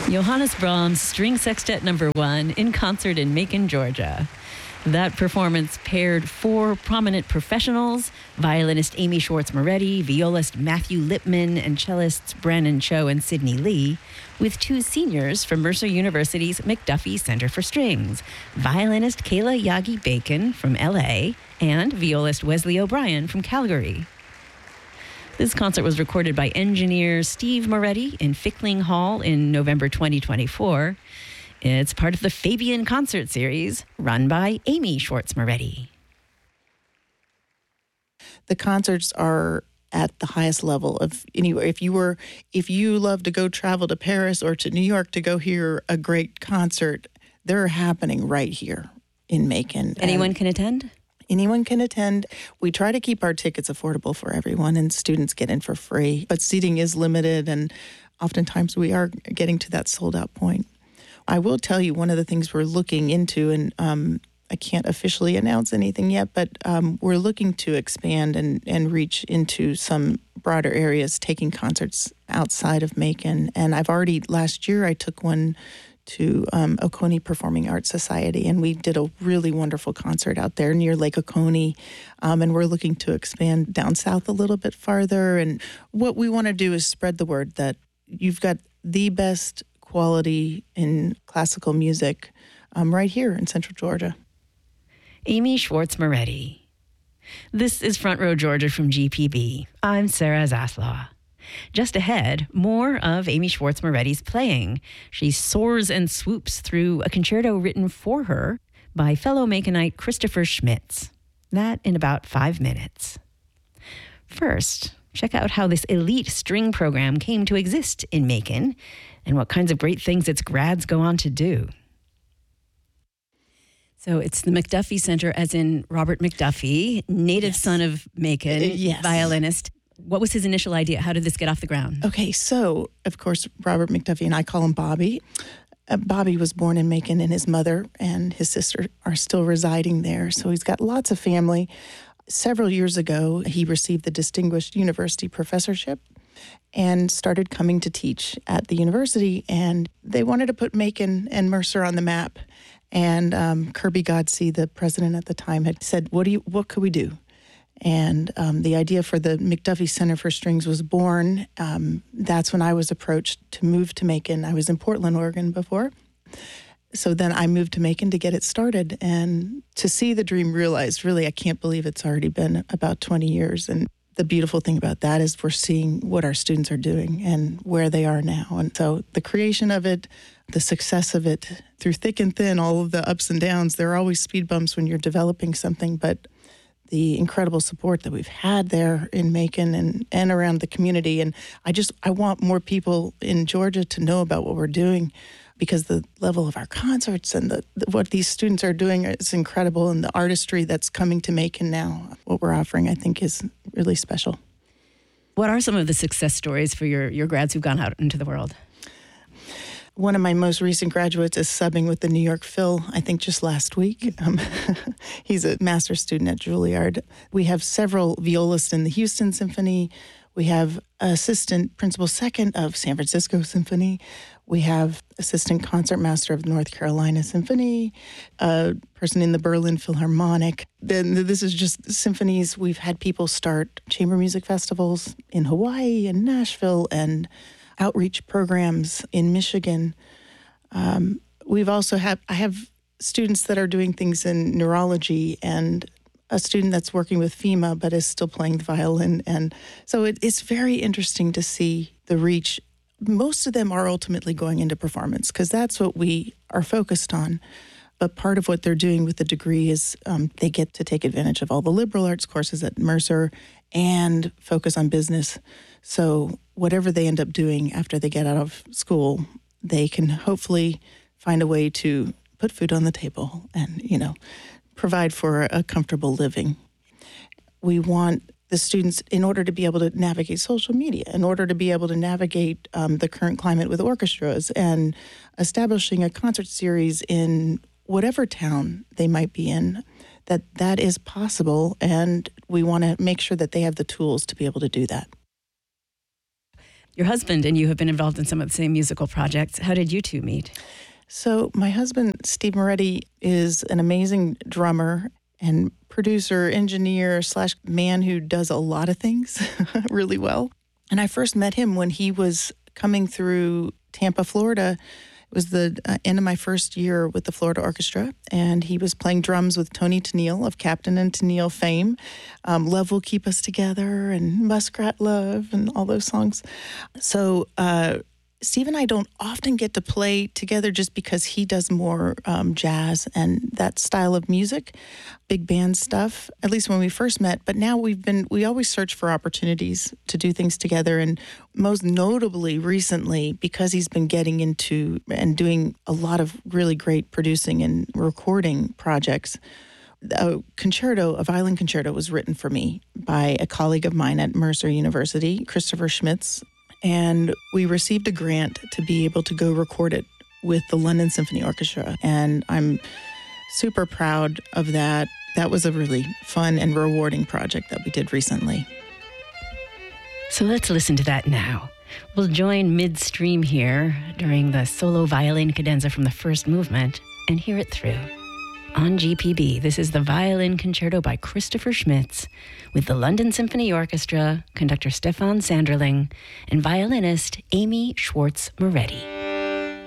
Johannes Brahms' String Sextet No. 1 in concert in Macon, Georgia. That performance paired 4 prominent professionals, violinist Amy Schwartz-Moretti, violist Matthew Lipman, and cellists Brandon Cho and Sidney Lee, with 2 seniors from Mercer University's McDuffie Center for Strings, violinist Kayla Yagi Bacon from LA and violist Wesley O'Brien from Calgary. This concert was recorded by engineer Steve Moretti in Fickling Hall in November 2024. It's part of the Fabian Concert Series, run by Amy Schwartz-Moretti. The concerts are at the highest level of anywhere. If you love to go travel to Paris or to New York to go hear a great concert, they're happening right here in Macon. Anyone can attend? Anyone can attend. We try to keep our tickets affordable for everyone, and students get in for free. But seating is limited, and oftentimes we are getting to that sold-out point. I will tell you one of the things we're looking into, and I can't officially announce anything yet, but we're looking to expand and reach into some broader areas, taking concerts outside of Macon. And last year I took one to Oconee Performing Arts Society, and we did a really wonderful concert out there near Lake Oconee, and we're looking to expand down south a little bit farther. And what we want to do is spread the word that you've got the best quality in classical music right here in Central Georgia. Amy Schwartz-Moretti. This is Front Row Georgia from GPB. I'm Sarah Zaslaw. Just ahead, more of Amy Schwartz-Moretti's playing. She soars and swoops through a concerto written for her by fellow Maconite Christopher Schmitz. That in about 5 minutes. First, check out how this elite string program came to exist in Macon and what kinds of great things its grads go on to do. So it's the McDuffie Center, as in Robert McDuffie, native son of Macon, violinist. What was his initial idea? How did this get off the ground? Okay, so, of course, Robert McDuffie, and I call him Bobby. Bobby was born in Macon, and his mother and his sister are still residing there, so he's got lots of family. Several years ago, he received the Distinguished University Professorship and started coming to teach at the university, and they wanted to put Macon and Mercer on the map. And Kirby Godsey, the president at the time, had said, what could we do? And the idea for the McDuffie Center for Strings was born. That's when I was approached to move to Macon. I was in Portland, Oregon before. So then I moved to Macon to get it started. And to see the dream realized, really, I can't believe it's already been about 20 years. And the beautiful thing about that is we're seeing what our students are doing and where they are now. And so the creation of it, the success of it, through thick and thin, all of the ups and downs, there are always speed bumps when you're developing something, but the incredible support that we've had there in Macon and around the community. And I want more people in Georgia to know about what we're doing, because the level of our concerts and what these students are doing is incredible. And the artistry that's coming to Macon now, what we're offering, I think is really special. What are some of the success stories for your grads who've gone out into the world? One of my most recent graduates is subbing with the New York Phil, I think just last week. He's a master's student at Juilliard. We have several violists in the Houston Symphony. We have assistant principal second of San Francisco Symphony. We have assistant concertmaster of North Carolina Symphony, a person in the Berlin Philharmonic. Then this is just symphonies. We've had people start chamber music festivals in Hawaii and Nashville and outreach programs in Michigan. We've also I have students that are doing things in neurology, and a student that's working with FEMA but is still playing the violin. And so it's very interesting to see the reach. Most of them are ultimately going into performance because that's what we are focused on. But part of what they're doing with the degree is they get to take advantage of all the liberal arts courses at Mercer and focus on business. So whatever they end up doing after they get out of school, they can hopefully find a way to put food on the table and, provide for a comfortable living. We want the students, in order to be able to navigate social media, in order to be able to navigate the current climate with orchestras and establishing a concert series in whatever town they might be in, that is possible, and we want to make sure that they have the tools to be able to do that. Your husband and you have been involved in some of the same musical projects. How did you two meet? So my husband, Steve Moretti, is an amazing drummer and producer, engineer / man who does a lot of things really well. And I first met him when he was coming through Tampa, Florida. It was the end of my first year with the Florida Orchestra, and he was playing drums with Tony Tennille of Captain and Tennille fame. Love Will Keep Us Together and Muskrat Love and all those songs. So Steve and I don't often get to play together just because he does more jazz and that style of music, big band stuff, at least when we first met. But now we always search for opportunities to do things together. And most notably recently, because he's been getting into and doing a lot of really great producing and recording projects, a violin concerto was written for me by a colleague of mine at Mercer University, Christopher Schmitz. And we received a grant to be able to go record it with the London Symphony Orchestra. And I'm super proud of that. That was a really fun and rewarding project that we did recently. So let's listen to that now. We'll join midstream here during the solo violin cadenza from the first movement and hear it through. On GPB, this is the Violin Concerto by Christopher Schmitz with the London Symphony Orchestra, conductor Stefan Sanderling, and violinist Amy Schwartz Moretti.